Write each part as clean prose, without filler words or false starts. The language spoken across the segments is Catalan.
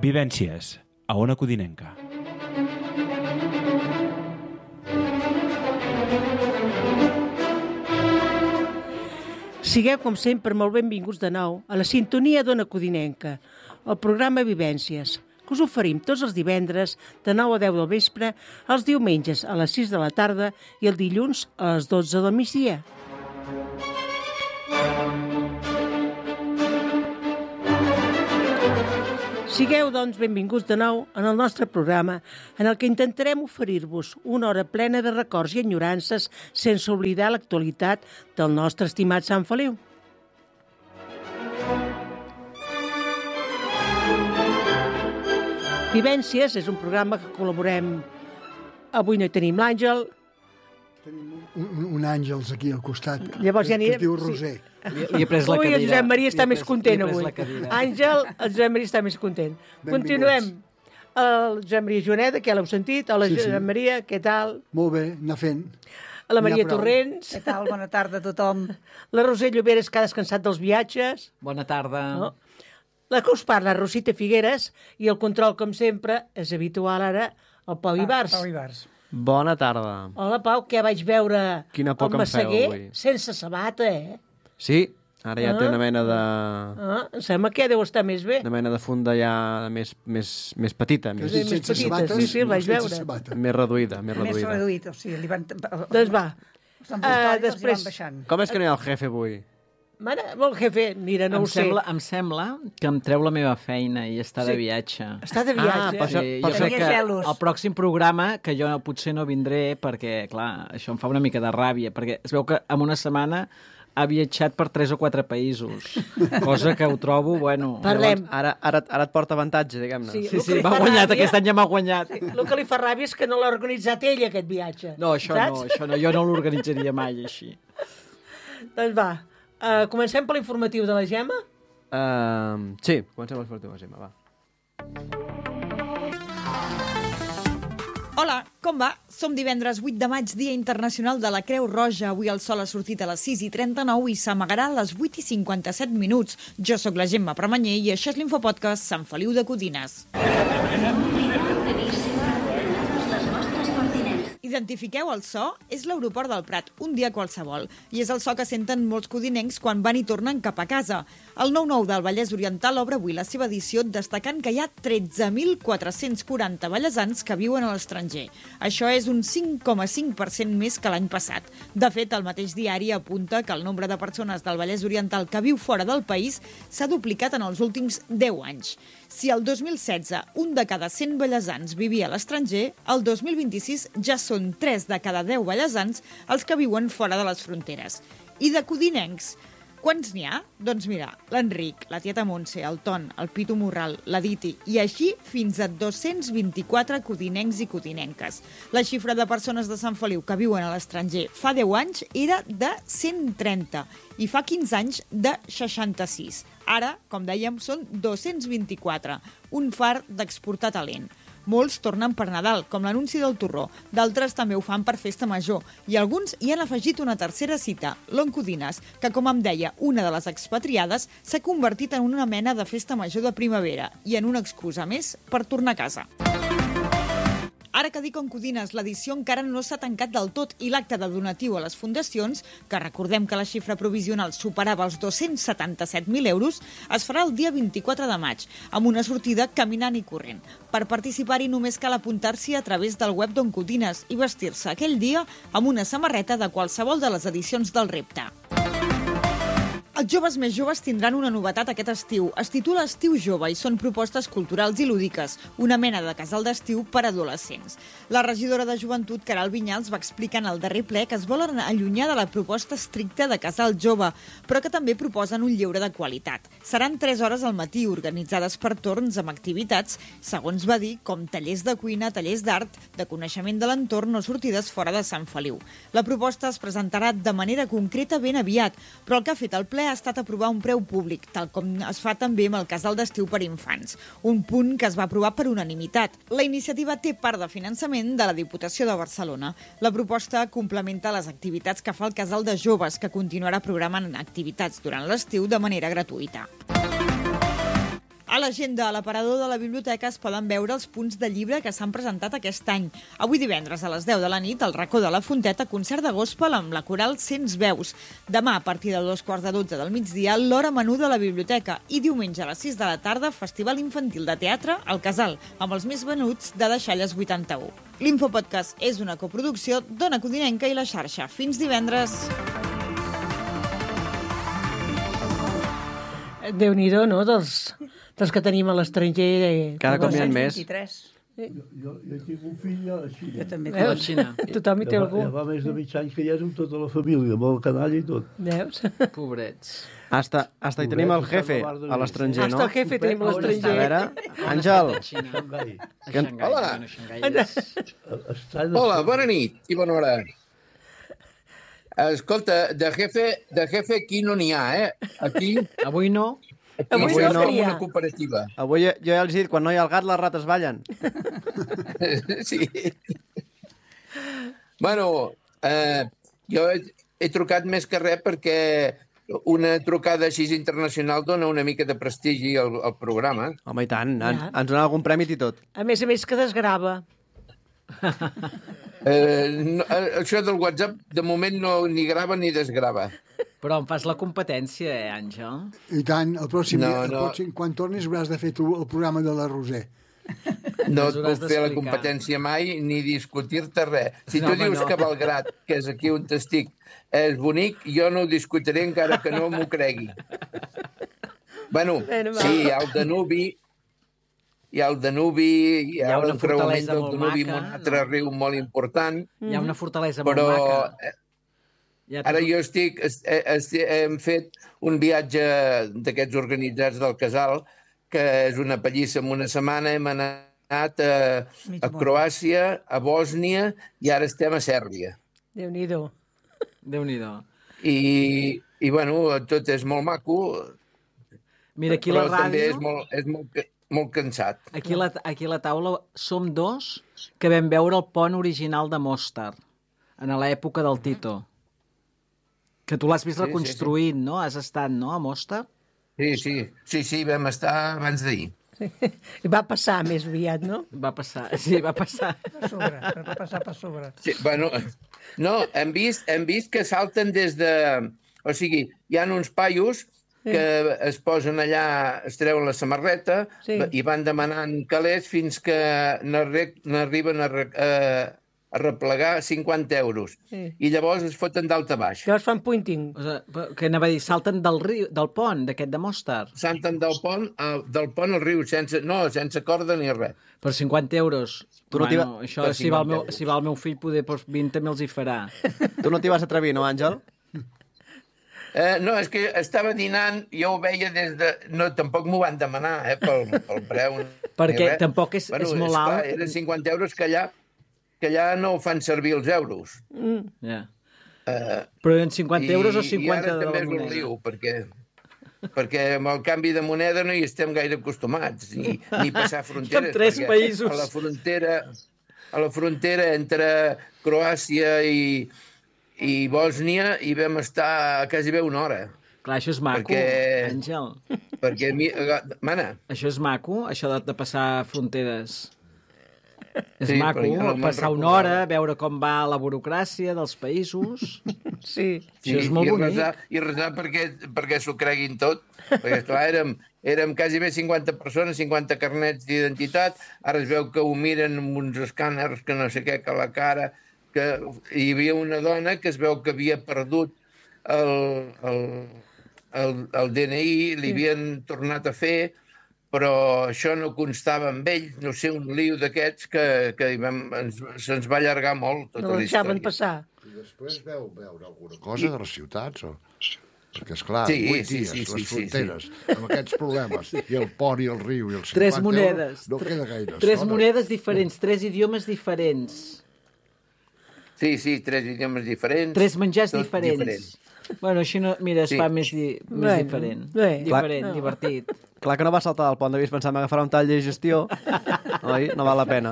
Vivències, a Ona Codinenca. Sigueu, com sempre, molt benvinguts de nou a la sintonia d'Ona Codinenca, el programa Vivències, que us oferim tots els divendres de 9 a 10 del vespre, els diumenges a les 6 de la tarda i el dilluns a les 12 del migdia. Sigueu, doncs, benvinguts de nou en el nostre programa, en el que intentarem oferir-vos una hora plena de records i enyorances sense oblidar l'actualitat del nostre estimat Sant Feliu. Vivències és un programa que col·laborem. Avui no hi tenim l'Àngel. Tenim un Àngels aquí al costat, Llavors ja que es diu Roser. Li he pres la cadira. Ui, el Josep Maria està més content avui. Àngel, el Josep Maria està més content. Continuem. El Josep Maria Joaneda, que ja l'heu sentit. Hola, sí, Josep Maria, què tal? Molt bé, anar fent. La Maria Torrents. Què tal? Bona tarda a tothom. La Roser Lloberes, que ha descansat dels viatges. Bona tarda. No? La que us parla, Rosita Figueres, i el control, com sempre, és habitual ara, el Pau Ibars. Pau Ibars. Bona tarda. Hola, Pau, que vaig veure Quina por el que em feu Massaguer avui. sense sabata, eh? Sí, ara ja té una mena de... Em sembla que deu estar més bé. Una mena de funda ja més petita, més Sense sabates, sí, el vaig veure. reduïda. Més reduït, o sigui, li van... Doncs va. Després... van baixant. Com és que no hi ha el jefe avui? Mare, el jefe, mira, no ho sé. Em sembla que em treu la meva feina i està de viatge. Està de viatge. per això- Sí, per jo això- crec que el pròxim programa, que jo potser no vindré, perquè, clar, això em fa una mica de ràbia, perquè es veu que en una setmana ha viatjat per 3 o 4 països, cosa que ho trobo, bueno... Parlem. Ara et porta avantatge, diguem-ne. Sí. Sí, m'ha guanyat, aquest any ja m'ha guanyat. El que li fa ràbia és que no l'ha organitzat ell, aquest viatge. No, això saps? no, jo no l'organitzaria mai, així. Doncs va, comencem per l'informatiu de la Gemma. Sí, comencem amb la Gemma, va. Hola, com va? Som divendres 8 de maig, Dia Internacional de la Creu Roja. Avui el sol ha sortit a les 6:39 i s'amagarà a les 8:57. Jo sóc la Gemma Premanyer i això és l'Infopodcast Sant Feliu de Codines. Identifiqueu el so? És l'aeroport del Prat, un dia qualsevol. I és el so que senten molts codinencs quan van i tornen cap a casa. El 9-9 del Vallès Oriental obre avui la seva edició destacant que hi ha 13.440 vallesans que viuen a l'estranger. Això és un 5,5% més que l'any passat. De fet, el mateix diari apunta que el nombre de persones del Vallès Oriental que viu fora del país s'ha duplicat en els últims 10 anys. Si el 2016 un de cada 100 vallesans vivia a l'estranger, el 2026 ja són 3 de cada 10 vallesans els que viuen fora de les fronteres. I de codinencs, quants n'hi ha? Doncs mira, l'Enric, la tieta Montse, el Ton, el Pitu Morral, la Diti, i així fins a 224 codinencs i codinenques. La xifra de persones de Sant Feliu que viuen a l'estranger fa 10 anys era de 130 i fa 15 anys de 66. Ara, com dèiem, són 224, un far d'exportar talent. Molts tornen per Nadal, com l'anunci del torró. D'altres també ho fan per festa major. I alguns hi han afegit una tercera cita, l'Oncodines, que, com em deia una de les expatriades, s'ha convertit en una mena de festa major de primavera i en una excusa més per tornar a casa. Ara que dic Oncodines, l'edició encara no s'ha tancat del tot i l'acte de donatiu a les fundacions, que recordem que la xifra provisional superava els 277.000 euros, es farà el dia 24 de maig, amb una sortida caminant i corrent. Per participar-hi només cal apuntar-s'hi a través del web d'Oncodines i vestir-se aquell dia amb una samarreta de qualsevol de les edicions del repte. Els joves més joves tindran una novetat aquest estiu. Es titula Estiu Jove i són propostes culturals i lúdiques, una mena de casal d'estiu per a adolescents. La regidora de Joventut, Caral Vinyals, va explicar en el darrer ple que es volen allunyar de la proposta estricta de casal jove, però que també proposen un lleure de qualitat. Seran 3 hores al matí, organitzades per torns amb activitats, segons va dir, com tallers de cuina, tallers d'art, de coneixement de l'entorn o sortides fora de Sant Feliu. La proposta es presentarà de manera concreta ben aviat, però el que ha fet el ple ha estat aprovar un preu públic, tal com es fa també amb el casal d'estiu per infants, un punt que es va aprovar per unanimitat. La iniciativa té part de finançament de la Diputació de Barcelona. La proposta complementa les activitats que fa el casal de joves, que continuarà programant activitats durant l'estiu de manera gratuïta. A l'agenda a l'aparador de la biblioteca es poden veure els punts de llibre que s'han presentat aquest any. Avui divendres a les 10 de la nit, al racó de la Fonteta, concert de gospel amb la coral Cents Veus. Demà, a partir de 2:45 del migdia, l'hora menú de la biblioteca. I diumenge a les 6 de la tarda, Festival Infantil de Teatre al Casal, amb els més venuts de Deixalles 81. L'Infopodcast és una coproducció d'Ona Codinenca i La Xarxa. Fins divendres. Déu-n'hi-do, no?, dels que tenim a l'estranger. Cada cop n'hi ha més. 23. Jo tinc un fill a la Xina. Jo també. A la Xina. Tothom hi té algú. Ja fa més de mig anys que ja és amb tota la família, amb el canalla i tot. Veus? Pobrets. Hasta hi tenim el jefe a l'estranger, no? Hasta el jefe tenim a A l'estranger. veure, Àngel, Xangai. A Xangai. Hola. Bueno, Xangai és... Hola, bona nit i bona hora. Escolta, de jefe aquí no n'hi ha, eh? Aquí Avui no. Avui és no com n'hi ha. una cooperativa. avui jo ja els he dit, quan no hi ha el gat, les rates ballen. Sí. Bueno, jo he trucat més que res perquè una trucada així internacional dona una mica de prestigi al programa. Home, i tant, Ja. ens donen algun prèmit i tot. A més que desgrava. Això del WhatsApp, de moment, no ni grava ni desgrava. Però em fas la competència, Àngel? I tant, el pròxim, No. quan tornis hauràs de fer tu el programa de la Roser. No Ens et hauràs puc fer la d'explicar. competència mai ni discutir-te res. Si No, tu home, dius no. que Belgrat, que és aquí on estic, és bonic, jo no ho discutiré encara que no m'ho cregui. Bueno, sí, hi ha el Danubi, hi ha Hi ha una el creuament fortalesa del molt Danubi amb maca, un altre riu molt important, Hi ha una fortalesa molt però maca. Hi ha ara tot- jo hem fet un viatge d'aquests organitzats del Casal, que és una pallissa en una setmana, hem anat a Croàcia, a Bòsnia i ara estem a Sèrbia. Déu-n'hi-do. Déu-n'hi-do. I bueno, tot és molt maco, Mira, aquí a però la també ràdio, és molt cansat. aquí a la taula, som dos que vam veure el pont original de Mostar, en l'època del Tito. Que tu l'has vist Sí, reconstruint, no? Has estat, no, a Mostar? Sí, vam estar abans d'ahir. I va passar més aviat, no? Va passar, sí, va passar. Per sobre, per passar per sobre. Sí, bueno, no, hem vist que salten des de... O sigui, hi ha uns paios que es posen allà, es treuen la samarreta i van demanant calés fins que n'arriben a replegar 50 euros. I llavors es foten d'alta baix. Llavors fan pointing. O sigui, que anava a dir, salten del pont, d'aquest de Mostar. Salten del pont al riu, sense corda ni res. Per 50 euros. Tu no t'hi Bueno, això, per si va, 50 si va el meu fill, poder per 20 me'ls hi farà. Tu no t'hi vas atrevir, no, Àngel? No, és que estava dinant, jo ho veia des de... No, tampoc m'ho van demanar, pel preu. Perquè ni res. tampoc és molt esclar, alt. Eren 50 euros que allà no fan servir els euros. Ja. Però eren 50 euros o 50 I ara de també la és un moneda? liu, perquè amb el canvi de moneda no hi estem gaire acostumats, ni passar fronteres. Som 3 perquè països. A la frontera entre Croàcia i Bòsnia hi vam estar quasi bé una hora. Clar, això és maco, Àngel. Perquè mana. Això és maco, això de passar fronteres. És Sí, maco, però jo no me'n passar una recordava. hora, veure com va la burocràcia dels països. Sí. Això és molt bonic. I resar perquè s'ho creguin tot. Perquè, esclar, érem quasi bé 50 persones, 50 carnets d'identitat. Ara es veu que ho miren amb uns escàners que no sé què, que la cara... que hi havia una dona que es veu que havia perdut el DNI, li havien tornat a fer, però això no constava amb ell, no sé, un liu d'aquests que se'ns va allargar molt tota No la deixaven història. passar. I després veu veure alguna cosa de les ciutats, o... Perquè, esclar, Sí, 8 sí, dies, sí, les sí, fronteres, amb aquests problemes, i el pont i el riu i els 50 Tres monedes. euros, no queda gaire. Tres estona. monedes diferents, 3 idiomes diferents, Sí, 3 idiomes diferents. 3 menjars tot diferents. diferent. Bueno, així no, mira, es Sí. fa més Bueno, diferent. bé. Diferent, No. divertit. Clar que no va saltar del pont, devies pensar en agafar un tall de gestió. Oi? No val la pena.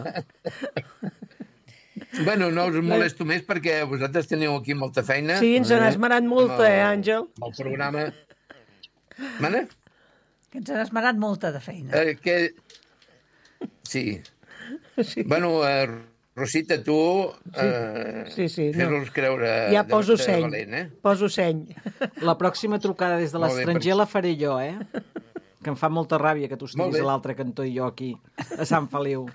Bueno, no us molesto més perquè vosaltres teniu aquí molta feina. Sí, ens n'ha esmerat molt, Amb el- Àngel? El programa... Mana? Que ens han esmerat molta de feina. Sí. Bueno, Rosita, tu Sí, fer-los creure ja poso de seny. valent, Poso seny. La pròxima trucada des de Molt bé, l'estranger la faré jo, Que em fa molta ràbia que tu Molt estiguis bé. a l'altre cantó i jo aquí, a Sant Feliu.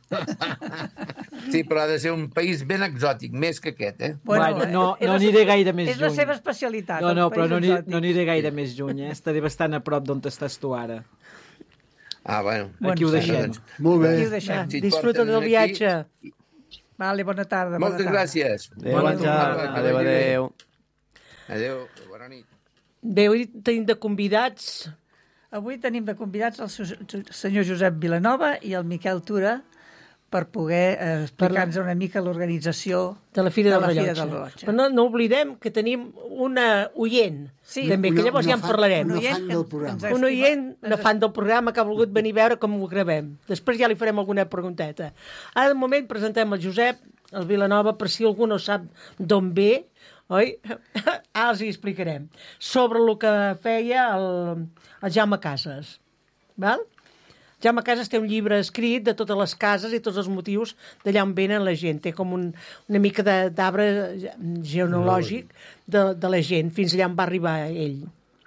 Sí, però ha de ser un país ben exòtic, més que aquest, Bueno, no aniré gaire més És la lluny. seva especialitat. No, el però país exòtic. no aniré gaire més lluny, Estaré bastant a prop d'on estàs tu ara. Ah, bueno. Aquí ho deixem. Molt bé. Aquí ho deixem. Si et Disfruta porten del aquí- viatge. Vale, bona tarda. Moltes bona tarda. gràcies. Adéu, Àngel. Adéu, adéu. Adéu, bona nit. Bé, avui tenim de convidats Avui tenim de convidats el senyor Josep Vilanova i el Miquel Tura per poder explicar-nos una mica l'organització de la Fira del Fira Rellotge. del Rellotge. Però no oblidem que tenim una oient, Sí, també, que llavors ja en parlarem. Una fan del programa. Un oient, una fan del programa que ha volgut venir a veure com ho gravem. Després ja li farem alguna pregunteta. Ara, de moment, presentem el Josep, el Vilanova, per si algú no sap d'on ve, oi? Ara els hi explicarem. Sobre el que feia el Jaume Casas. Val? Jaume Casas té un llibre escrit de totes les cases i tots els motius d'allà on venen la gent. Té com una mica d'arbre genealògic de la gent, fins allà on va arribar ell.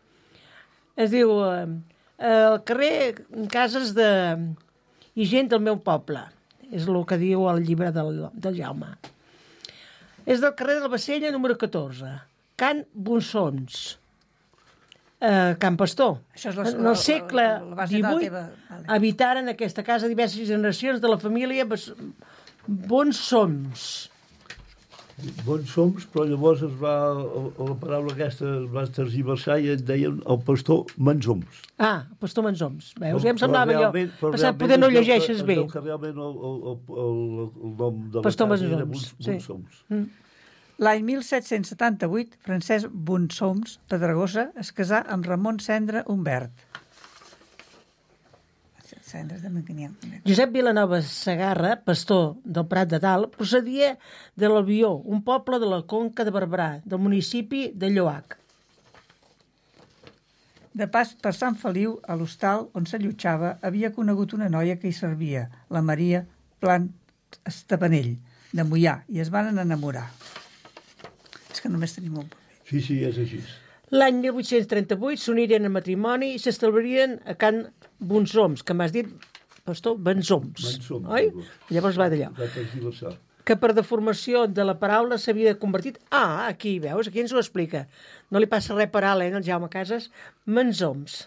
Es diu el carrer Cases i gent del meu poble. És el que diu el llibre del Jaume. És del carrer de la Bassella, número 14. Can Bonsons. Can Pastor. Això és En el segle la base de la XVIII teva- vale. habitaren aquesta casa diverses generacions de la família Bonsons. Bons soms, però llavors la paraula aquesta es va tergiversar i et deien el pastor Mansoms. Pastor Mansoms. Veus? Ja em Però semblava allò. realment- però Passat, realment poder no es veu llegeixes es bé. veu que realment el nom de la Pastor casa era Mansoms, sí. Bonsoms. L'any 1778, Francesc Bonsoms Pedregosa es casà amb Ramon Cendra Humbert. Cendres de Mancanient. Josep Vilanova Segarra, pastor del Prat de Dalt, procedia de l'Albió, un poble de la Conca de Barberà, del municipi de Lloac. De pas per Sant Feliu, a l'hostal on s'allotjava, havia conegut una noia que hi servia, la Maria Plant Estabanell, de Moià, i es van enamorar. És que només tenim un... Sí, és així. L'any 1838 s'uniren en matrimoni i s'establirien a Can Bonsoms, que m'has dit, pastor, Bonsoms, Bonsoms, oi? sí. Llavors va d'allò. Va tergiversar. Que per deformació de la paraula s'havia convertit... aquí, veus, aquí ens ho explica. No li passa res per alt, al Jaume Casas. Mansoms.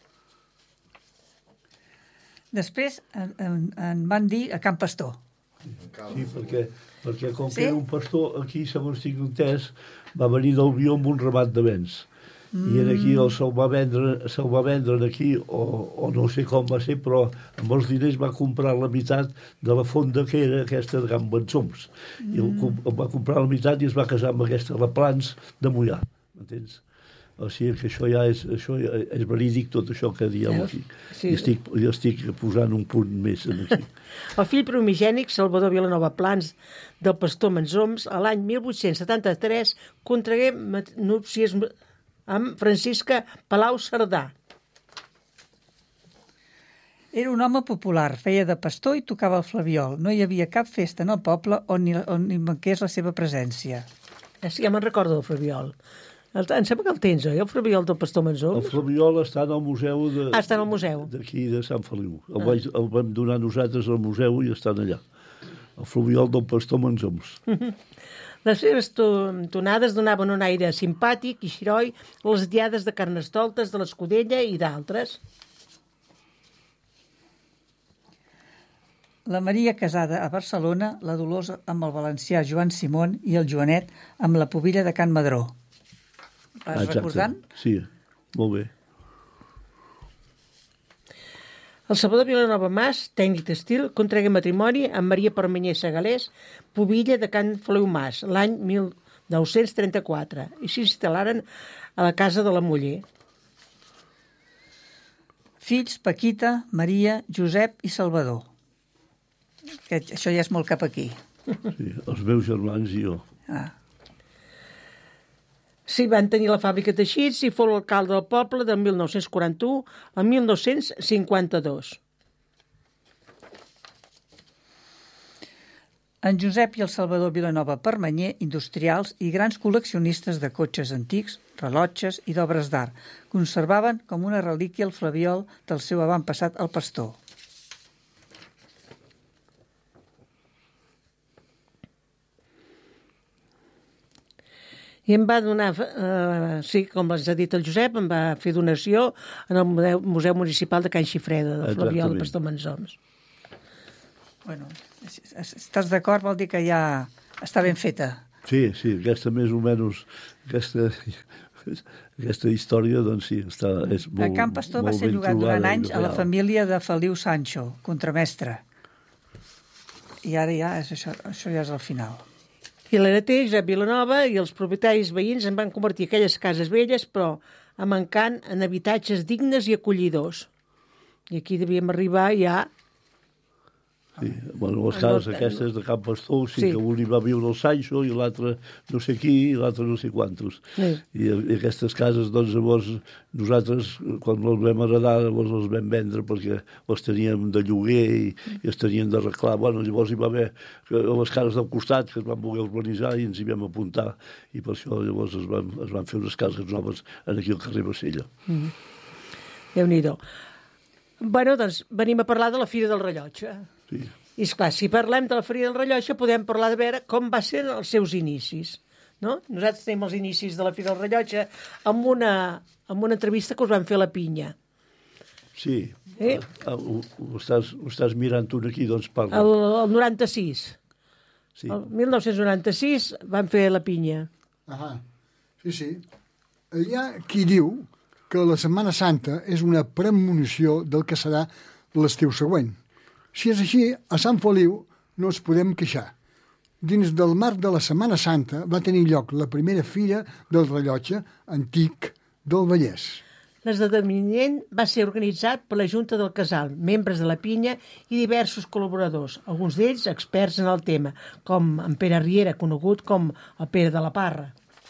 Després en van dir a Can Pastor. Sí, perquè com Sí? que era un pastor, aquí, segons tinc entès, va venir del Bió amb un ramat de vents. I aquí se'l va vendre aquí, o no sé com va ser, però amb els diners va comprar la meitat de la fonda que era aquesta de Can Bonsoms. I el va comprar la meitat i es va casar amb aquesta, la Plans de Moià. M'entens? O sigui que això ja és verídic, tot això que diem aquí. Sí. I estic posant un punt més aquí. El fill primigènic, Salvador Vilanova Plans, del pastor Mansoms, a l'any 1873 contragué núpcies amb Francisca Palau Cerdà. Era un home popular, feia de pastor i tocava el flabiol. No hi havia cap festa en el poble on hi manqués la seva presència. Ja me'n recordo del flabiol. Em sembla que el tens, oi? El flabiol del pastor El Mansoms? flabiol està en el museu Està en el museu. d'aquí de Sant Feliu. El vam donar nosaltres al museu i estan allà. El flabiol del pastor Mansoms. Les seves tonades donaven un aire simpàtic i xiroi a les diades de Carnestoltes, de l'Escudella i d'altres. La Maria casada a Barcelona, la Dolors amb el valencià Joan Simón i el Joanet amb la pubilla de Can Madró. Vas recordant? Sí, molt bé. El Salvador Vilanova Mas, tècnic d'estil, contragué matrimoni amb Maria Permanyer Segalés, pubilla de Can Feliu Mas, l'any 1934, i s'instal·laren a la casa de la muller. Fills, Paquita, Maria, Josep i Salvador. Això ja és molt cap aquí. Sí, els meus germans i jo. S'hi van tenir la fàbrica de teixits i fou l'alcalde del poble del 1941 al 1952. En Josep i el Salvador Vilanova Permanyer, industrials i grans col·leccionistes de cotxes antics, rellotges i d'obres d'art, conservaven com una relíquia el flabiol del seu avantpassat el pastor. I em va donar, sí, com els ha dit el Josep, em va fer donació en el Museu Municipal de Can Xifreda, del flabiol del pastor Manzoms. Bueno, si estàs d'acord vol dir que ja està ben feta. Sí, aquesta més o menys, aquesta història, doncs sí, és molt, el Can Pastor va molt ser ben llogat durant trobada, anys a la família de Feliu Sancho, contramestre. I ara ja, això ja és el final. I l'hereter, Josep Vilanova, i els propietaris veïns en van convertir aquelles cases velles, però amb encant en habitatges dignes i acollidors. I aquí devíem arribar ja... Sí, bueno, les cases aquestes de Can Pastor, sí, que un hi va viure el Sancho i l'altre no sé qui i l'altre no sé quantos. Sí. I aquestes cases, doncs, llavors, nosaltres, quan les vam heredar, llavors les vam vendre perquè les teníem de lloguer i es tenien d'arreglar. Bueno, llavors hi va haver les cases del costat que es van voler urbanitzar i ens hi vam apuntar i per això llavors es van fer unes cases noves aquí al carrer Bassella. Déu-n'hi-do. Bueno, doncs venim a parlar de la Fira del Rellotge. Sí. I esclar, si parlem de la Fira del Rellotge podem parlar de veure com va ser els seus inicis. No? Nosaltres tenim els inicis de la Fira del Rellotge amb una entrevista que us van fer a la Pinya. Sí, ho estàs mirant tu aquí, doncs parla. El 96. Sí. El 1996 van fer la Pinya. Sí. Hi ha qui diu que la Setmana Santa és una premonició del que serà l'estiu següent. Si és així, a Sant Feliu no ens podem queixar. Dins del marc de la Setmana Santa va tenir lloc la primera fira del rellotge antic del Vallès. L'esdeveniment va ser organitzat per la Junta del Casal, membres de la Pinya i diversos col·laboradors, alguns d'ells experts en el tema, com en Pere Riera, conegut com el Pere de la Parra.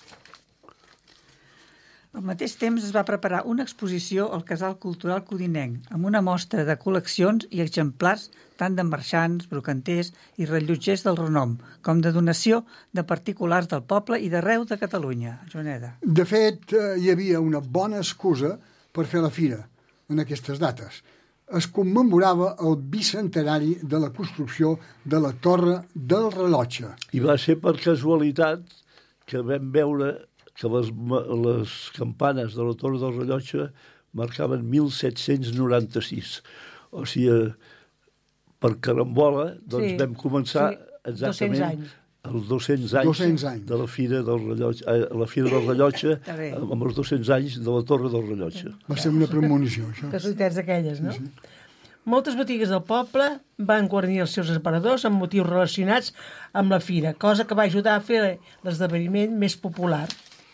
Al mateix temps es va preparar una exposició al Casal Cultural Codinenc, amb una mostra de col·leccions i exemplars tant de marxants, brocanters i rellotgers del renom, com de donació de particulars del poble i d'arreu de Catalunya. Joaneda. De fet, hi havia una bona excusa per fer la fira en aquestes dates. Es commemorava el bicentenari de la construcció de la Torre del Rellotge. I va ser per casualitat que vam veure que les campanes de la Torre del Rellotge marcaven 1796. O sigui, per carambola, doncs vam començar exactament els 200 anys de la Fira del Rellotge, la Fira del Rellotge amb els 200 anys de la Torre del Rellotge. Va ser una premonició, això. Casualitats d'aquelles, no? Sí. Moltes botigues del poble van guarnir els seus aparadors amb motius relacionats amb la fira, cosa que va ajudar a fer l'esdeveniment més popular.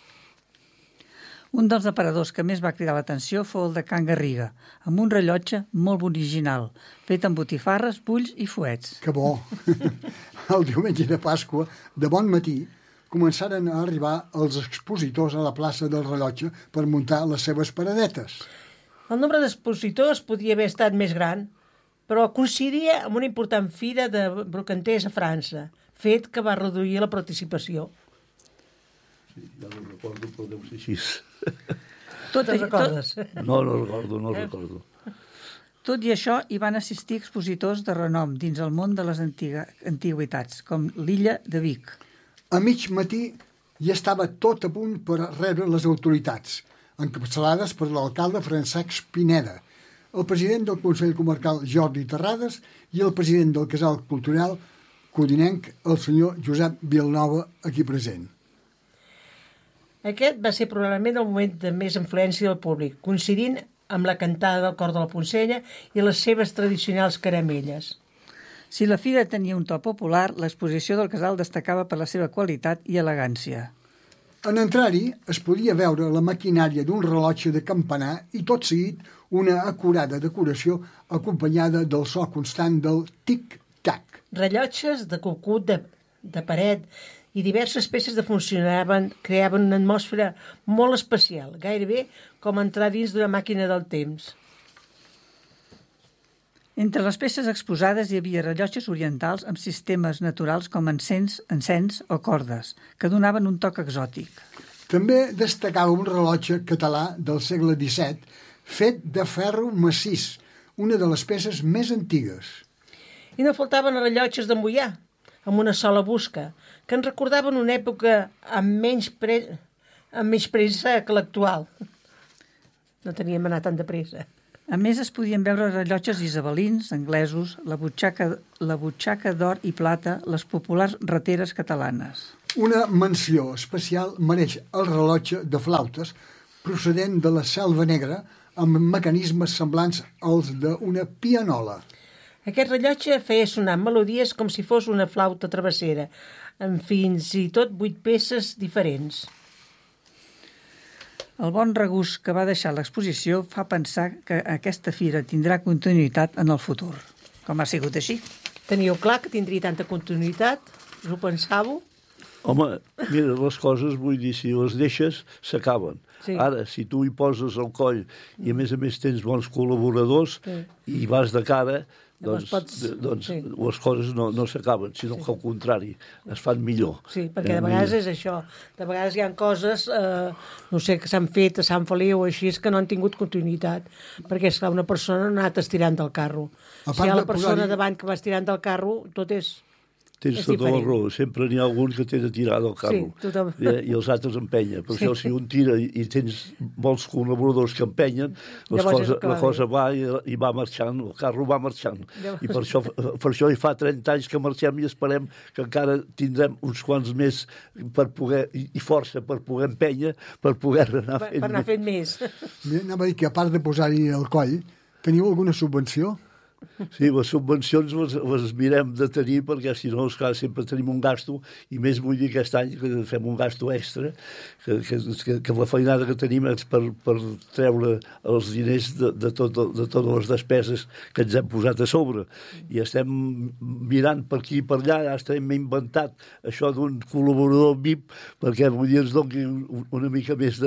Un dels aparadors que més va cridar l'atenció fou el de Can Garriga, amb un rellotge molt original, fet amb botifarres, bulls i fuets. Que bo! El diumenge de Pasqua, de bon matí, començaren a arribar els expositors a la plaça del Rellotge per muntar les seves paradetes. El nombre d'expositors podia haver estat més gran, però coincidia amb una important fira de brocanters a França, fet que va reduir la participació. Sí, ja no recordo, però deu ser així. Te'n recordes? No recordo. Tot i això, hi van assistir expositors de renom dins el món de les antiguitats, com l'Illa de Vic. A mig matí ja estava tot a punt per rebre les autoritats, encapçalades per l'alcalde Francesc Pineda, el president del Consell Comarcal Jordi Terrades i el president del Casal Cultural Codinenc, el senyor Josep Vilanova, aquí present. Aquest va ser probablement el moment de més influència del públic, coincidint amb la cantada del cor de la Poncella i les seves tradicionals caramelles. Si la fira tenia un to popular, l'exposició del casal destacava per la seva qualitat i elegància. En entrar-hi es podia veure la maquinària d'un rellotge de campanar i tot seguit una acurada decoració acompanyada del so constant del tic-tac. Rellotges de cucut de paret i diverses peces de funcionaven creaven una atmosfera molt especial, gairebé com entrar dins d'una màquina del temps. Entre les peces exposades hi havia rellotges orientals amb sistemes naturals com encens o cordes, que donaven un toc exòtic. També destacava un rellotge català del segle XVII fet de ferro massís, una de les peces més antigues. I no faltaven rellotges de Moià, amb una sola busca, que ens recordaven una època amb menys pressa que l'actual. No teníem anar tan de pressa. A més, es podien veure rellotges isabelins, anglesos, la butxaca d'or i plata, les populars rateres catalanes. Una menció especial mereix el rellotge de flautes procedent de la Selva Negra amb mecanismes semblants als d'una pianola. Aquest rellotge feia sonar melodies com si fos una flauta travessera, amb fins i tot 8 peces diferents. El bon regust que va deixar l'exposició fa pensar que aquesta fira tindrà continuïtat en el futur. Com ha sigut així? Teníeu clar que tindria tanta continuïtat? Us ho pensàveu? Home, mira, les coses, vull dir, si les deixes, s'acaben. Sí. Ara, si tu hi poses el coll i a més tens bons col·laboradors i vas de cara, doncs les coses no s'acaben, sinó que al contrari, es fan millor. Sí, perquè de vegades és això. De vegades hi ha coses, no sé, que s'han fet a Sant Feliu o així, que no han tingut continuïtat, perquè és que una persona no ha anat estirant del carro. Si hi ha la persona davant que va estirant del carro, tot és... Tens tota la raó, sempre n'hi ha algun que té de tirar del carro i els altres empenya. Per això, si un tira i tens molts col·laboradors que empenyen, la cosa va i va marxant, el carro va marxant. I per això hi fa 30 anys que marxem i esperem que encara tindrem uns quants més per poder, i força per poder empènyer, per poder anar fent més. Anava a dir que a part de posar-hi el coll, teniu alguna subvenció? Sí, les subvencions les mirem de tenir perquè si no, esclar, sempre tenim un gasto i més vull dir aquest any que fem un gasto extra que la feinada que tenim és per treure els diners de totes les despeses que ens hem posat a sobre i estem mirant per aquí i per allà, ja hem inventat això d'un col·laborador VIP perquè vull dir ens doni una mica més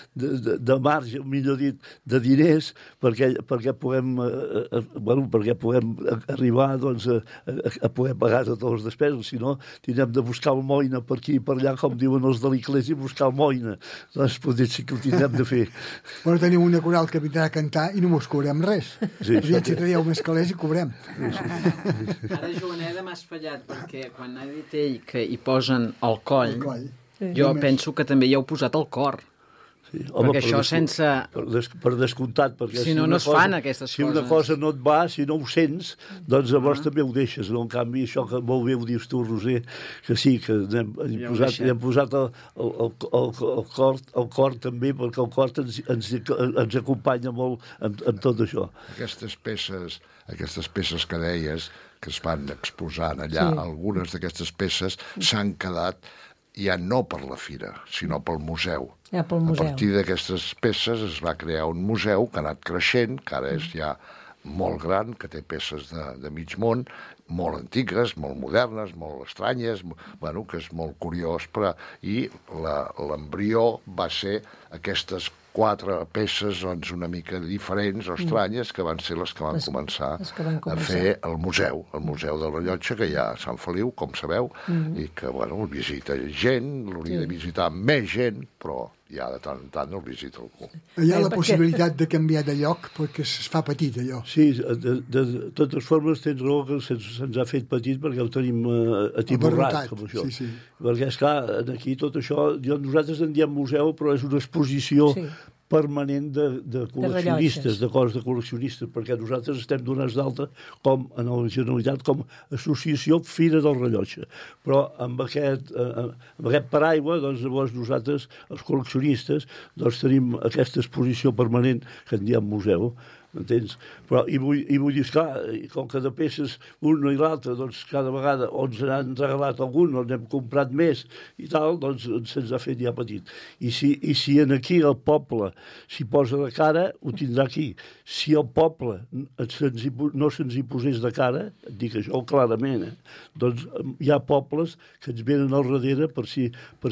de marge, millor dit, de diners perquè puguem perquè podem arribar doncs, a poder pagar totes les despeses, si no tindrem de buscar el moina per aquí i per allà, com diuen els de l'Iglésia, buscar el moina. Doncs potser sí que ho tindrem de fer. Bueno, tenim una coral que vindrà a cantar i no mos cobrem res. Sí, ja si traieu més calés i cobrem. Ara, Joaneda, m'has fallat, perquè quan ha dit ell que hi posen el coll, jo penso que també hi heu posat el cor. Sí. Home, perquè això sense... Per descomptat, perquè si no es fan aquestes coses. Si una cosa no et va, si no ho sents, doncs llavors també ho deixes. No? En canvi, això que molt bé ho dius tu, Roser, que sí, que hem posat el cor també, perquè el cor ens acompanya molt en tot això. Aquestes peces que deies, que es van exposant allà, algunes d'aquestes peces s'han quedat ja no per la fira, sinó pel museu. A partir d'aquestes peces es va crear un museu que ha anat creixent, que ara és ja molt gran, que té peces de mig món, molt antigues, molt modernes, molt estranyes, bueno, que és molt curiós, i l'embrió va ser aquestes 4 peces doncs, una mica diferents o estranyes que van ser les que van començar a fer el museu del rellotge que hi ha a Sant Feliu, com sabeu, i que bueno, el visita gent, l'hauria de visitar més gent, però ja de tant en tant el visita algú. Hi ha la possibilitat de canviar de lloc perquè es fa petit allò. Sí, de totes formes tens raó que se'ns ha fet petit perquè ho tenim atiborrat, com això. Sí. Perquè, esclar, aquí tot això, nosaltres en diem museu, però és una exposició permanent de col·leccionistes, de coses de col·leccionistes, perquè nosaltres estem donats d'alta com en la Generalitat com a associació Fira del Rellotge. Però amb aquest paraigua, doncs llavors nosaltres, els col·leccionistes, doncs tenim aquesta exposició permanent que en diem museu, m'entens? Però, i vull dir, esclar, com que de peces un i l'altre, doncs cada vegada o ens n'han regalat algun, o n'hem comprat més i tal, doncs se'ns ha fet ja petit. I si en aquí el poble s'hi posa de cara, ho tindrà aquí. Si el poble no se'ns hi posés de cara, et dic això clarament, doncs hi ha pobles que ens venen al darrere per si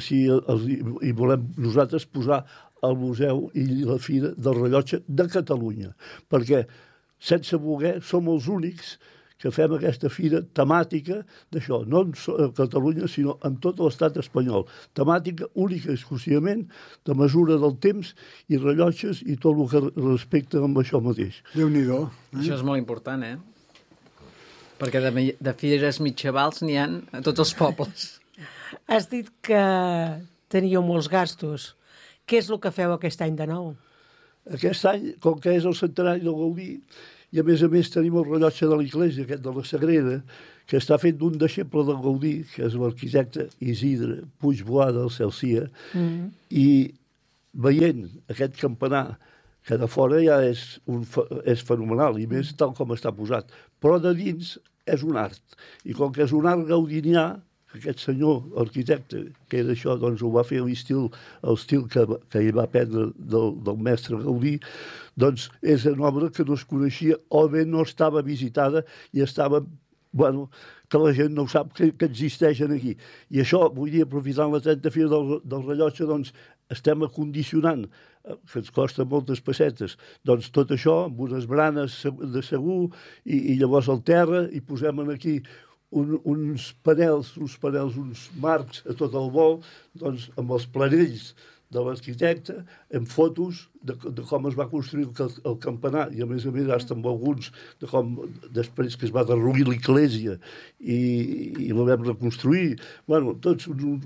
hi volem nosaltres posar el museu i la fira del rellotge de Catalunya, perquè sense voler som els únics que fem aquesta fira temàtica d'això, no en Catalunya, sinó en tot l'estat espanyol. Temàtica única, exclusivament, de mesura del temps i rellotges i tot el que respecta amb això mateix. Déu-n'hi-do. Això és molt important, Perquè de fires mitjavals n'hi ha a tots els pobles. Has dit que teníeu molts gastos. Què és el que feu aquest any de nou? Aquest any, com que és el centenari del Gaudí, i a més tenim el rellotge de l'Església, aquest de la Sagrera, que està fet d'un deixeble del Gaudí, que és l'arquitecte Isidre Puigboada del Celsia, i veient aquest campanar, que de fora ja és fenomenal, i més tal com està posat, però de dins és un art. I com que és un art gaudinià, aquest senyor arquitecte, que era això, doncs ho va fer l'estil que ell va aprendre del mestre Gaudí, doncs és una obra que no es coneixia o bé no estava visitada i estava, que la gent no sap que existeixen aquí. I això, vull dir, aprofitant la 30 fira del rellotge, doncs estem acondicionant, que ens costa moltes pessetes, doncs tot això amb unes branes de segur i llavors al terra i posem aquí uns panels, uns marcs a tot el vol, doncs amb els planells de l'arquitecte, amb fotos de com es va construir el campanar, i a més hasta amb alguns de com després que es va derruir l'església i la vam reconstruir. Tots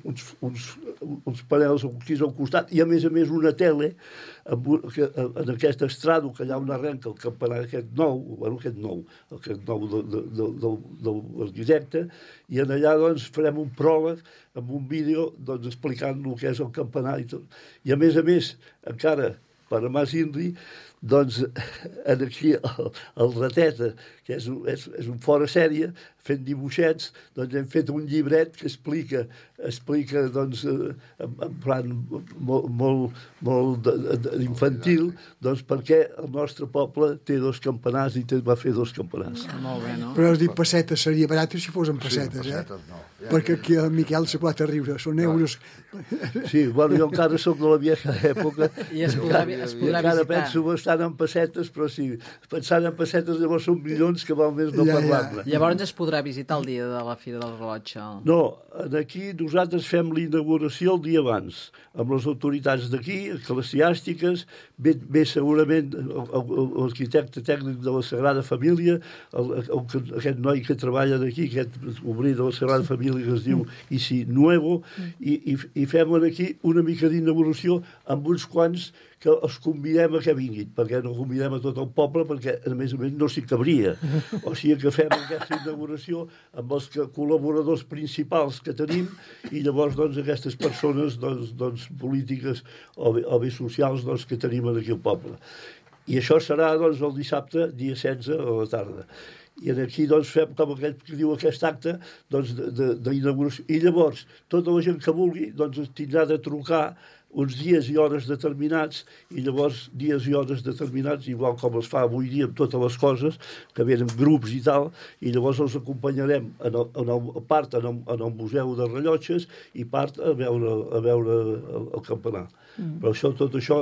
uns panels aquí al costat, i a més una tele en aquest estrado que allà on arrenca el campanar aquest nou de l'arquitecte, i en allà doncs farem un pròleg amb un vídeo doncs, explicant el que és el campanar i tot. I a més, encara per a Mas Inri, doncs aquí el Rateta, que és un fora sèrie, fent dibuixets, doncs hem fet un llibret que explica doncs, en plan molt infantil, doncs perquè el nostre poble té 2 campanars i va fer 2 campanars. Molt bé, no? Però has dit pessetes, seria barat si fos en pessetes, pessetes no. Perquè aquí el Miquel s'ha pot a riure, són euros. Sí, jo encara soc de la vieja època. I es podrà visitar. Encara penso bastant en pessetes, però sí, pensant en pessetes llavors són milions que val més no parlar-ne. Llavors es podrà visitar el dia de la Fira del Rellotge? No, aquí nosaltres fem l'inauguració el dia abans, amb les autoritats d'aquí, eclesiàstiques, ve segurament l'arquitecte tècnic de la Sagrada Família, aquest noi que treballa d'aquí, aquest obrer de la Sagrada Família que es diu Isi Nuevo, i fem aquí una mica d'inauguració amb uns quants que els convidem a que vinguin, perquè no convidem a tot el poble, perquè a més no s'hi cabria. O sigui que fem aquesta inauguració amb els col·laboradors principals que tenim i llavors doncs, aquestes persones doncs, polítiques o bé socials doncs, que tenim aquí al poble. I això serà doncs, el dissabte, dia 16 a la tarda. I aquí doncs, fem com aquest que diu aquest acte doncs, d'inauguració. I llavors, tota la gent que vulgui doncs, tindrà de trucar uns dies i hores determinats, i llavors dies i hores determinats, igual com es fa avui dia amb totes les coses, que venen grups i tal, i llavors els acompanyarem part en el Museu de Rellotges i part a veure el campanar. Però tot això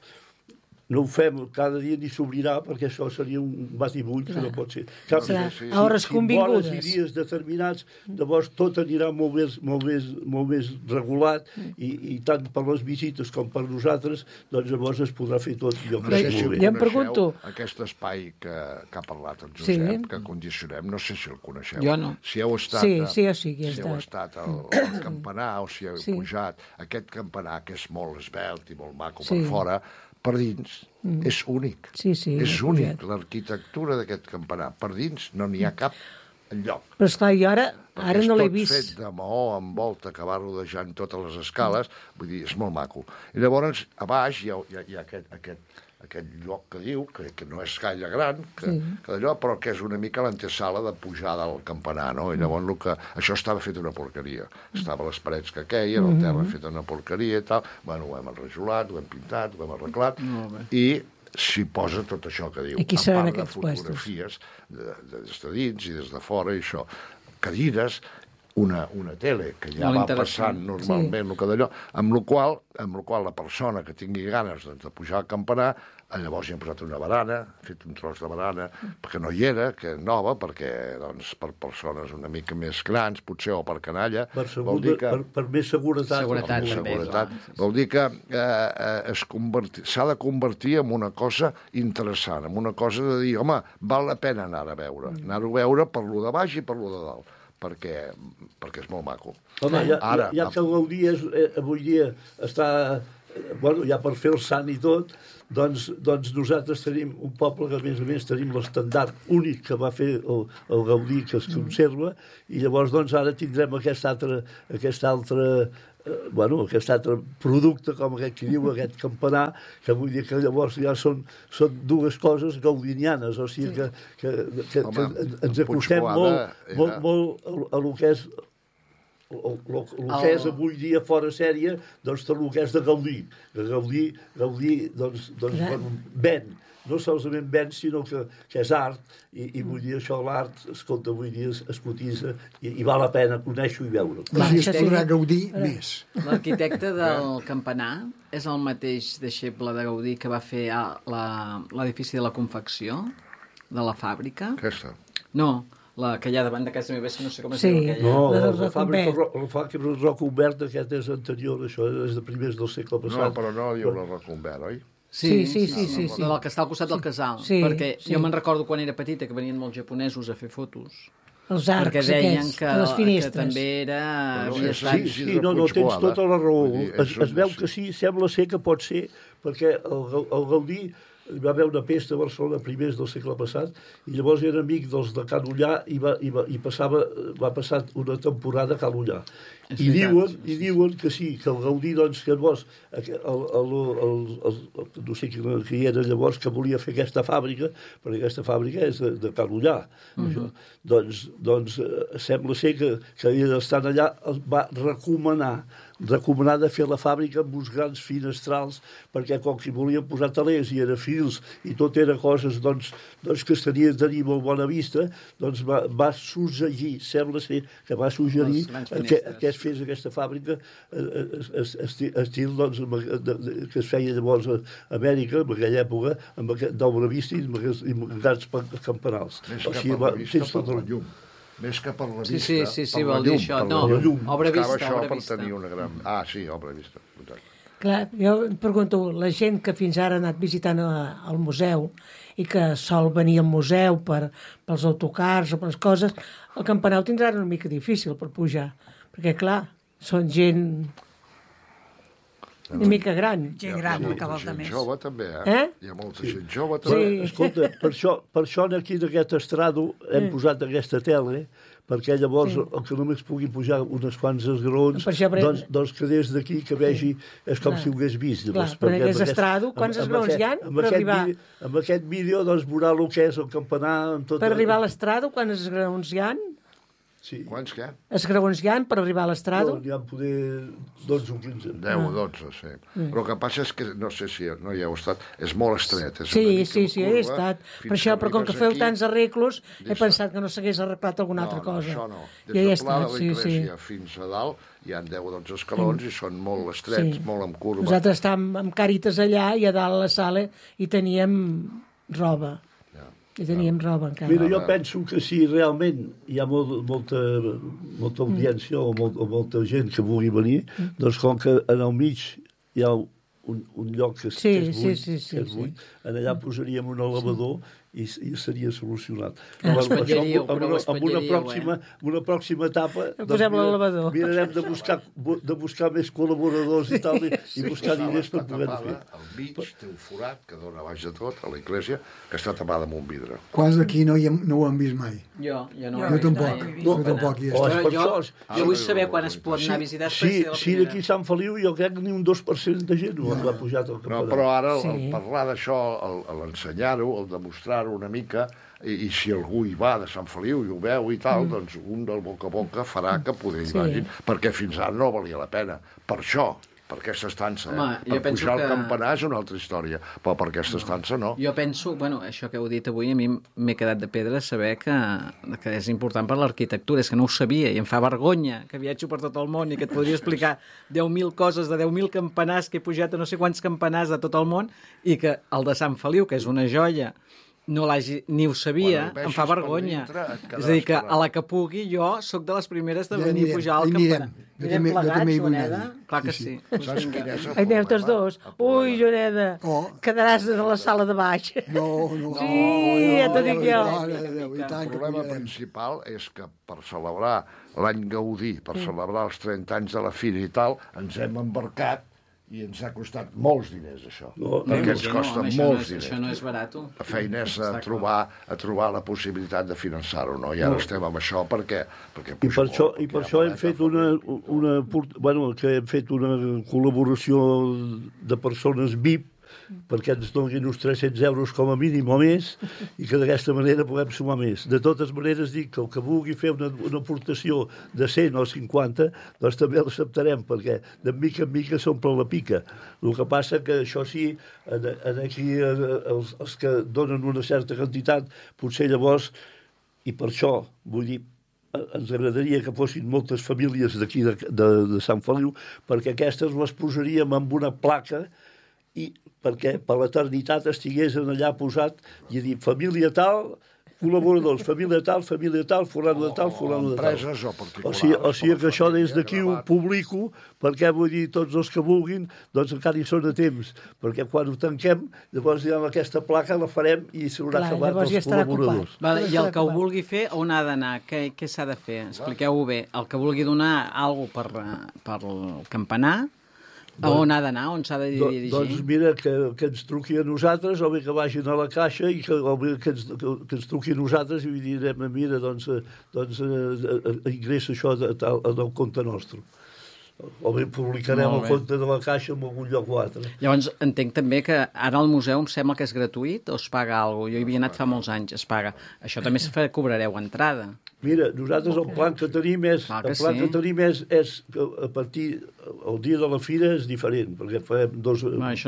no ho fem cada dia ni s'obrirà, perquè això seria un batibull que no pot ser. A hores convingudes. Si en hores i dies determinats, llavors tot anirà molt més regulat i tant per les visites com per nosaltres, doncs llavors es podrà fer tot. Jo em pregunto... Aquest espai que ha parlat el Josep, que condicionem, no sé si el coneixeu. Jo no. Si heu estat, sí, si heu estat al campanar o si heu pujat, aquest campanar que és molt esvelt i molt maco per fora, per dins és únic. És únic, l'arquitectura d'aquest campanar. Per dins no n'hi ha cap enlloc. Però esclar, jo ara no l'he vist. És tot fet de maó amb volta que va rodejant totes les escales, vull dir, és molt maco. I llavors, a baix hi ha aquest aquest lloc que diu, que no és gaire gran, que d'allò, però que és una mica l'antesala de pujar del campanar, no? I llavors això estava fet una porqueria. Estava a les parets que queien, el terra feta una porqueria i tal. Bueno, ho hem enrajolat, ho hem pintat, ho hem arreglat, i s'hi posa tot això que diu. Aquí seran aquests fotografies des de dins i des de fora, i això. Cadires, una tele, que ja va passant normalment el que d'allò, amb la qual la persona que tingui ganes de pujar al campanar, llavors hi hem posat una barana, fet un tros de barana, perquè no hi era, que és nova, perquè per persones una mica més grans, potser, o per canalla, vol dir que... Per més seguretat. Vol dir que s'ha de convertir en una cosa interessant, en una cosa de dir, home, val la pena anar a veure per lo de baix i per lo de dalt, perquè és molt maco. Home, ja que el Gaudí avui dia està... Bueno, ja per fer el sant i tot, doncs nosaltres tenim un poble que, a més, tenim l'estandard únic que va fer el Gaudí, que es conserva, i llavors, ara tindrem aquest altre producte, com aquest que diu, aquest campanar, que vull dir que llavors ja són dues coses gaudinianes, o sigui que ens acostem molt a lo que és el que és avui dia fora sèrie, doncs tot el que és de Gaudí. Gaudí ven. No solament ven, sinó que és art, i vull dir això, l'art, escolta, avui dia es cotitza i val la pena conèixer-ho i veure-ho. Així es podrà gaudir més. L'arquitecte del campanar és el mateix deixeble de Gaudí que va fer l'edifici de la confecció, de la fàbrica? Aquesta? No, la que hi ha davant de casa meva, no sé com es diu aquella. No, la fàbrica Roc Humbert, aquest és anterior, això és de primers del segle passat. No, però no diu la Roc Humbert, oi? Sí. Del que està al costat del casal. Perquè jo me'n recordo quan era petita que venien molts japonesos a fer fotos. Els arcs perquè deien aquests, de les finestres. Que també era... Sí, no, tens tota la raó. Es veu que sí, sembla ser que pot ser, perquè el Gaudí hi va haver una pesta a Barcelona primers del segle passat, i llavors era amic dels de Can Ullà i va passar una temporada a Can Ullà. I diuen que sí, que el Gaudí, doncs, que llavors, no sé qui era llavors, que volia fer aquesta fàbrica, perquè aquesta fàbrica és de Can Ullà. Doncs sembla ser que ell estant allà va recomanar de fer la fàbrica amb uns grans finestrals, perquè com que volien posar talers i era fils i tot era coses doncs que es tenien de tenir molt bona vista, doncs va suggerir, sembla ser que va suggerir que es fes aquesta fàbrica estil doncs, que es feia llavors a Amèrica, en aquella època, d'obra vista i grans campanals. Més que per la vista, per la llum. Més que per la vista. Sí, vol dir això. No, obra vista. Això per tenir una gran... Ah, sí, obra vista. Clar, jo em pregunto, la gent que fins ara ha anat visitant el museu i que sol venir al museu pels autocars o per les coses, el campanar ho tindrà una mica difícil per pujar, perquè clar, són gent una mica gran. Gent gran, el que vol de més. Gent jove també, Hi ha molta gent jove també. Sí. Escolta, per això aquí d'aquest estrado hem posat aquesta tele, perquè llavors el que només pugui pujar uns quants esgraons, doncs que des d'aquí que vegi és com si ho hagués vist. Per aquest estrado, quants esgraons hi ha per arribar? Amb aquest vídeo doncs veurà el que és el campanar. Per arribar a l'estrado, quants esgraons hi ha? Sí. Quants què? Esgraons hi ha per arribar a l'estrado? No, n'hi ha poder 12 o 15. 10 o 12, sí. Però el que passa és que, no sé si no hi heu estat, és molt estret. Sí, he estat. Per això, però com que feu tants arreglos, he pensat que no s'hagués arreglat alguna altra cosa. No, això no. Des de Pla de l'Iglésia fins a dalt hi ha 10 o 12 escalons i són molt estrets, molt en curva. Nosaltres estàvem amb Càritas allà i a dalt a la sala i teníem roba. I teníem roba encara. Mira, jo penso que si realment hi ha molta audiència o molta gent que vulgui venir, doncs com que en el mig hi ha un lloc que és buit, en allà posaríem un elevador i seria solucionat. Espatlleríeu, però ho Amb una pròxima etapa posem l'elevador. Mirarem de buscar més col·laboradors i tal, i buscar diners per poder-ho fer. Al mig té un forat que dona baix de tot, a l'església, que està tapada amb un vidre. Quants d'aquí no ho han vist mai? Jo no Jo tampoc. Jo tampoc hi he estat. Jo vull saber quan es pot anar a visitar. Sí, d'aquí a Sant Feliu jo crec que ni un 2% de gent no ha pujat al campanar. No, però ara el parlar d'això, l'ensenyar-ho, el demostrar-ho una mica, i si algú hi va de Sant Feliu i ho veu i tal, doncs un del boca a boca farà que poder hi vagin, perquè fins ara no valia la pena. Per això, per aquesta estança. Per pujar al campanar és una altra història, però per aquesta estança no. Jo penso, això que heu dit avui, a mi m'he quedat de pedra saber que és important per l'arquitectura, és que no ho sabia i em fa vergonya que viatjo per tot el món i que et podria explicar 10.000 coses de 10.000 campanars que he pujat a no sé quants campanars de tot el món i que el de Sant Feliu, que és una joia, ni ho sabia, em fa vergonya. És a dir, que a la que pugui jo sóc de les primeres de venir a pujar al campanar. Anirem plegats, Joneda? Clar que sí. Aneu tots dos. Ui, Joneda, quedaràs a la sala de baix. No. Sí, ja t'ho dic jo. El problema principal és que per celebrar l'any Gaudí, per celebrar els 30 anys de la Fira i tal, ens hem embarcat i ens ha costat molts diners, això. Perquè ens costa molts diners. Això no és barat. La feina és a trobar la possibilitat de finançar-ho, no? I ara estem amb això perquè I per això hem fet una col·laboració de persones VIP perquè ens donin uns 300 euros com a mínim o més i que d'aquesta manera puguem sumar més. De totes maneres dic que el que vulgui fer una aportació de 100 o 50 doncs també l'acceptarem perquè de mica en mica s'omple la pica. El que passa que això sí, aquí els que donen una certa quantitat potser llavors, i per això vull dir ens agradaria que fossin moltes famílies d'aquí de Sant Feliu perquè aquestes les posaríem amb una placa i perquè per l'eternitat estiguessin allà posat i a dir família tal, col·laboradors, família tal, fulano de tal, fulano de tal. Empreses o particulars. O sigui que això des d'aquí ho publico perquè vull dir tots els que vulguin doncs encara hi són a temps, perquè quan ho tanquem llavors ja aquesta placa la farem i s'haurà acabat els col·laboradors. I el que ho vulgui fer on ha d'anar? Què s'ha de fer? Expliqueu-ho bé. El que vulgui donar alguna cosa per el campanar, a on ha d'anar? On s'ha de dirigir? Doncs mira, que ens truqui a nosaltres o bé que vagin a la caixa i que ens truqui a nosaltres i direm, mira, doncs ingressa això en el compte nostre. O bé publicarem el compte de la caixa en algun lloc o altre. Llavors, entenc també que ara el museu em sembla que és gratuït o es paga alguna cosa? Jo hi havia anat fa molts anys, es paga. Això també cobrareu entrada. Mira, nosaltres el plan que tenim és a partir el dia de la fira és diferent, perquè farem €2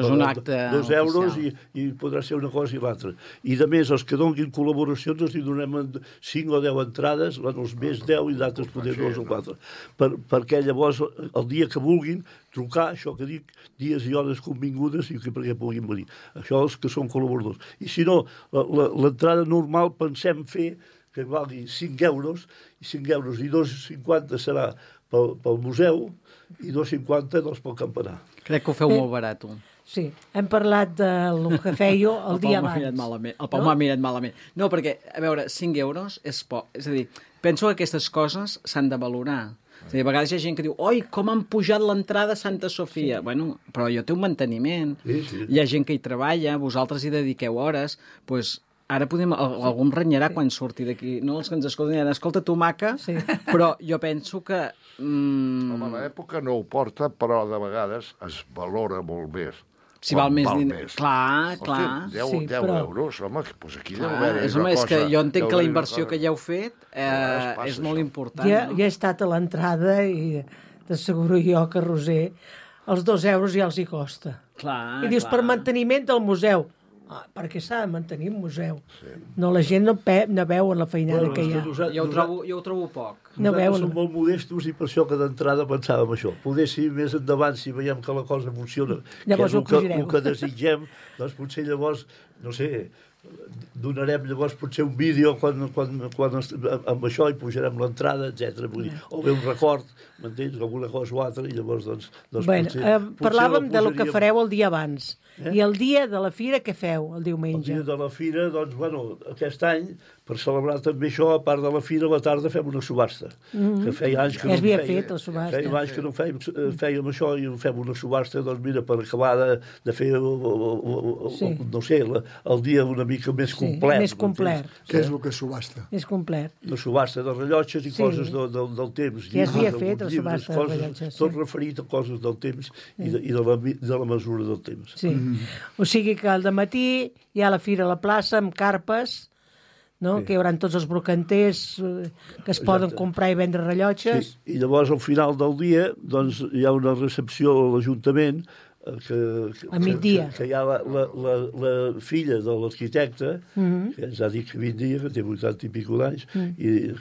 i podrà ser una cosa i l'altra. I a més, els que donin col·laboracions els hi donem 5 o 10 entrades, els més 10 i d'altres poder 2 o 4. Perquè llavors, el dia que vulguin, trucar, això que dic, dies i hores convingudes i perquè puguin venir. Això els que són col·laboradors. I si no, l'entrada normal pensem fer que valgui 5 euros, i 5 euros i 2,50 serà pel museu i 2,50 doncs pel campanar. Crec que ho feu molt barat. Sí, hem parlat del que fèieu el dia abans. El Pau m'ha mirat malament. No, perquè, a veure, 5 euros és poc. És a dir, penso que aquestes coses s'han de valorar. És a dir, a vegades hi ha gent que diu oi, com han pujat l'entrada a Santa Sofia. Sí. Bueno, però allò té un manteniment. Sí. Hi ha gent que hi treballa, vosaltres hi dediqueu hores, doncs ara algú em renyarà quan surti d'aquí. No, els que ens escolten diran, escolta, tu maca, però jo penso que... Home, l'època no ho porta, però de vegades es valora molt més. Si val més diners. Clar. 10 euros, home, doncs aquí deu haver-hi una cosa. És que jo entenc que la inversió que ja heu fet és molt important. Ja he estat a l'entrada i t'asseguro jo que, Roser, els 2 euros ja els hi costa. Clar. I dius, per manteniment del museu. Perquè s'ha de mantenir un museu. No, la gent no veu la feinada que hi ha. Jo ho trobo poc. Nosaltres som molt modestos i per això que d'entrada pensàvem això. Poder ser més endavant, si veiem que la cosa funciona, que és el que desitgem, doncs potser llavors, no sé, donarem llavors potser un vídeo amb això i pujarem l'entrada, etc. O bé un record, m'entens? Alguna cosa o altra, i llavors doncs potser parlàvem del que fareu el dia abans. I el dia de la fira què feu, el diumenge? El dia de la fira, doncs, aquest any, per celebrar també això, a part de la fira, a la tarda fem una subhasta. Que feia anys que no havia fet, la subhasta. Feia anys que no fèiem això i fem una subhasta, doncs mira, per acabar de fer, no sé, el dia una mica més complet. Més complet. Què és el que subhasta? Més complet. La subhasta de rellotges i coses del temps. Ja s'havia fet, la subhasta de rellotges. Tot referit a coses del temps i de la mesura del temps. Sí. O sigui que al dematí hi ha la fira a la plaça amb carpes, no? Que hi haurà tots els brocanters que es poden comprar i vendre rellotges. Sí. I llavors, al final del dia, doncs, hi ha una recepció a l'Ajuntament a migdia. Que hi ha la filla de l'arquitecte, que ens ha dit que vindria, que té 80 i pico d'anys, i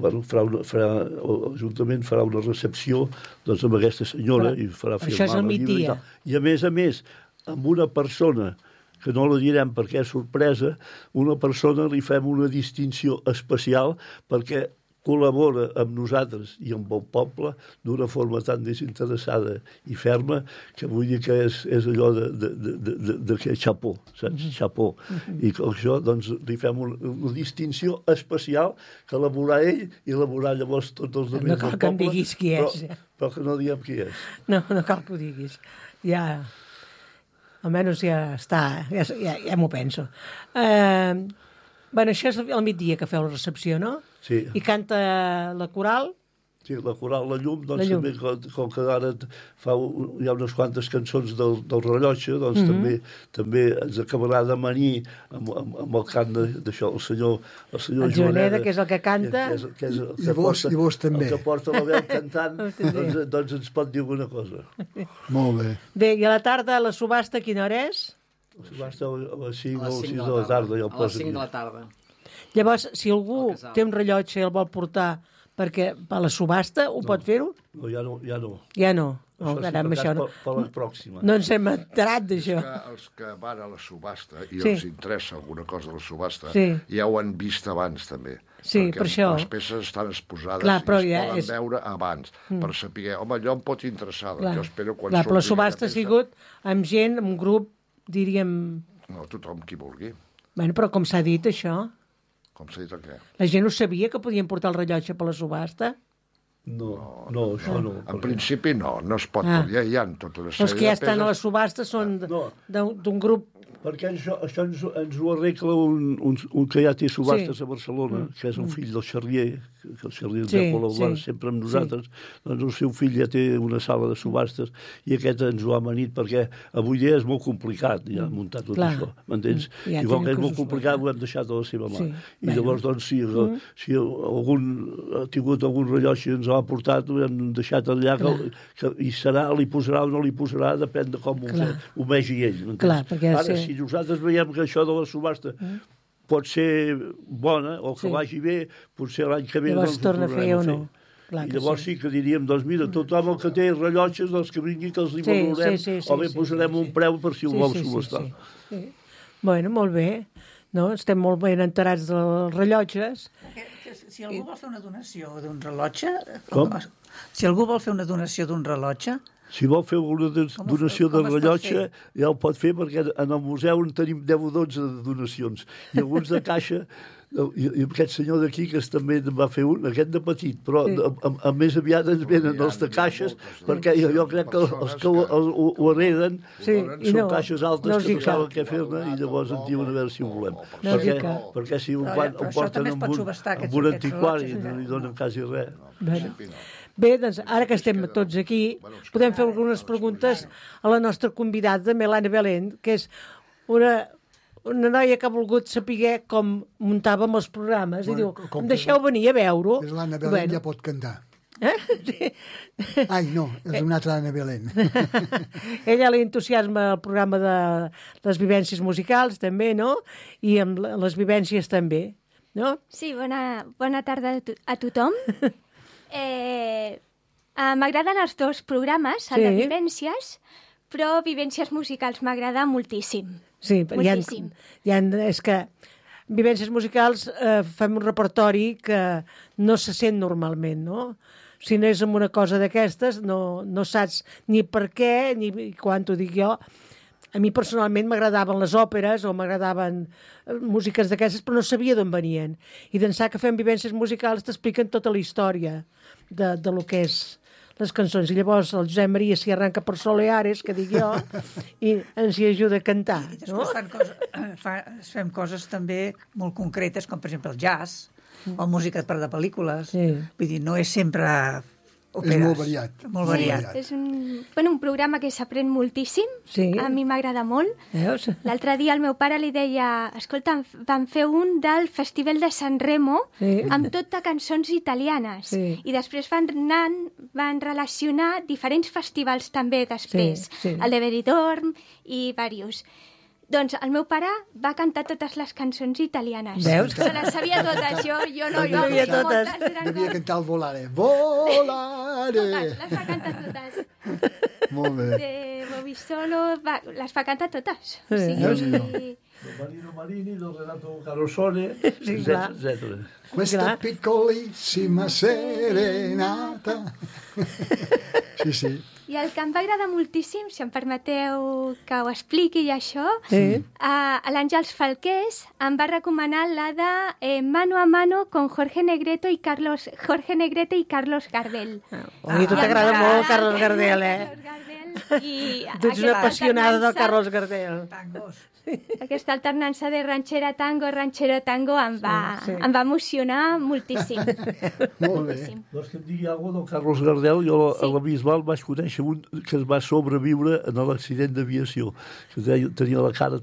l'Ajuntament farà una recepció doncs, amb aquesta senyora i farà firmar això és al migdia. I a més, amb una persona, que no la direm perquè és sorpresa, una persona li fem una distinció especial perquè col·labora amb nosaltres i amb el poble d'una forma tan desinteressada i ferma que vull dir que és allò de que xapó, saps? Xapó. I això, doncs, li fem una distinció especial que elaborar ell i elaborar llavors tots els altres del poble. No cal que em diguis qui és. Però que no diguem qui és. No cal que ho diguis. Ja... Almenys ja està, ja m'ho penso. Bueno, això és al migdia que feu la recepció, no? Sí. I canta la coral? Sí, la coral La Llum, doncs també, com que ara hi ha unes quantes cançons del rellotge, doncs també ens acabarà de manir amb el cant d'això, el senyor Joaneda, que és el que canta. I vos també. El que porta la veu cantant, doncs ens pot dir alguna cosa. Molt bé. Bé, i a la tarda la subhasta a quina hora és? La subhasta a les 5 o 6 de la tarda. A les 5 de la tarda. Llavors, si algú té un rellotge i el vol portar perquè a la subhasta pot fer-ho? No, ja no. Ja no. Això per la pròxima. No ens hem enterat d'això. Els que van a la subhasta i els interessa alguna cosa de la subhasta ja ho han vist abans també. Sí, per això. Les peces estan exposades i es poden veure abans per saber, home, allò em pot interessar. Jo espero quan però la subhasta ha sigut amb gent, amb un grup, diríem... No, tothom qui vulgui. Bueno, però com s'ha dit això... Com s'ha dit el què? La gent ho sabia que podien portar el rellotge per la subhasta? No, això no. En principi no es pot. Ja hi ha tota una sèrie de peces. Els que ja estan a la subhasta són d'un grup... Perquè això ens ho arregla un que ja té subhastes a Barcelona, que és un fill del Xarrier, que el Xarrier ens ha col·laborat sempre amb nosaltres, doncs el seu fill ja té una sala de subhastes i aquest ens ho ha manit perquè avui dia és molt complicat ja muntar tot això, m'entens? Igual que és molt complicat ho hem deixat a la seva mà. I llavors, doncs, si algun ha tingut algun rellotge i ens l'ha portat, ho hem deixat allà i serà, li posarà o no li posarà, depèn de com ho vegi ell, m'entens? Ara, si nosaltres veiem que això de la subhasta pot ser bona o que vagi bé, potser l'any que ve llavors torna a fer o no. I llavors sí que diríem, doncs mira, tothom el que té rellotges, doncs que vingui, que els li valorem, o bé posarem un preu per si ho vol subhastar. Bueno, molt bé. Estem molt ben enterats dels rellotges. Si algú vol fer una donació d'un rellotge... Com? Si algú vol fer una donació d'un rellotge... Si vol fer alguna donació de rellotge, ja ho pot fer, perquè en el museu en tenim 10 o 12 donacions. I alguns de caixa, i aquest senyor d'aquí, que també va fer un, aquest de petit, però més aviat ens venen els de caixes, perquè jo crec que els que ho hereden són caixes altes que no saben què fer-ne i llavors en diuen a veure si ho volem. Perquè si ho porten amb un antiquari no li donen quasi res. Bé, doncs, ara que estem tots aquí, podem fer algunes preguntes a la nostra convidada, Melania Belén, que és una noia que ha volgut saber com muntàvem els programes. I diu, em deixeu venir a veure-ho. És l'Anna Belén, ja pot cantar. Ai, no, és una altra Anna Belén. Ella li entusiasma el programa de les vivències musicals, també, no? I amb les vivències també, no? Sí, bona tarda a tothom. M'agraden els dos programes, el de vivències, però vivències musicals m'agrada moltíssim. Sí, moltíssim. És que vivències musicals fem un repertori que no se sent normalment, no? Si no és amb una cosa d'aquestes, no saps ni per què, ni quan t'ho dic jo. A mi personalment m'agradaven les òperes o m'agradaven músiques d'aquestes, però no sabia d'on venien. I d'ençà que fem vivències musicals t'expliquen tota la història de lo que és les cançons. I llavors el Josep Maria s'hi arranca per Soleares, que dic jo, i ens hi ajuda a cantar. I després fem coses també molt concretes, com per exemple el jazz, o música per de pel·lícules. Sí. Vull dir, no és sempre òperes. És molt variat. Molt variat. És un programa que s'aprèn moltíssim. Sí. A mi m'agrada molt. Veus? L'altre dia el meu pare li deia, escolta, van fer un del Festival de San Remo amb tot de cançons italianes. Sí. I després van relacionar diferents festivals també després. Sí. El de Benidorm i diversos. Doncs el meu pare va cantar totes les cançons italianes. Veus? Se les sabia totes, jo no. Jo sabia totes. Devia cantar el Volare. Volare! Totes, les va cantar totes. Molt bé. De Bobby Solo, les va cantar totes. Sí. O sigui, Marino Marini, del Renato Carosone, etc. Questa piccolissima serenata. Sí. I el que em va agradar moltíssim, si em permeteu que ho expliqui i això, l'Àngels Falqués em va recomanar la de Mano a Mano con Jorge Negrete i Carlos Gardel. A tu t'agrada molt Carlos Gardel, Carlos Gardel. Tu ets una apassionada del Carlos Gardel. Tangos. Aquesta alternança de ranxero tango em va emocionar moltíssim. Molt bé. Vols que et digui alguna cosa del Carlos Gardel? Jo a la Bisbal vaig conèixer un que es va sobreviure en l'accident d'aviació, que tenia la cara